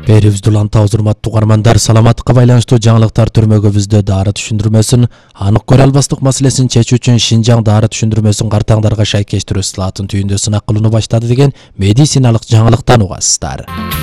Берибиздулан таузурмат тугармандар саламаттыкка байланыштуу жаңылыктар түрмөгүбүздө дары түшүндүрмөсүн анык көрө албастык маселесин чечүү үчүн Шинжаң дары түшүндүрмөсүн картаңдарга шайкештирүү сылаатын түйүндө сынак кылууну баштады деген медициналык жаңылыктан угасыздар.